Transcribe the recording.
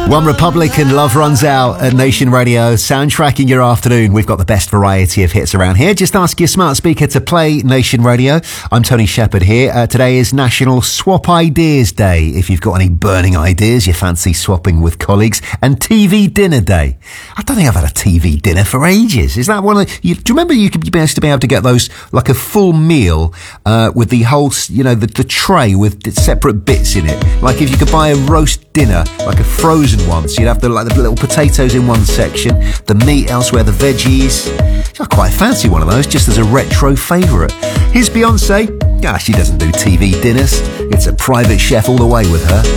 One Republic and Love Runs Out at Nation Radio, soundtracking your afternoon. We've got the best variety of hits around here. Just ask your smart speaker to play Nation Radio. I'm Tony Shepherd here. Today is National Swap Ideas Day. If you've got any burning ideas you fancy swapping with colleagues. And TV Dinner Day. I don't think I've had a TV dinner for ages. Is that one of do you remember you could be able to get those like a full meal with the whole, the tray with separate bits in it? Like if you could buy a roast dinner, like a frozen one, so you'd have the little potatoes in one section, the meat elsewhere, the veggies. I quite fancy one of those just as a retro favourite. Here's Beyonce. She doesn't do TV dinners. It's a private chef all the way with her.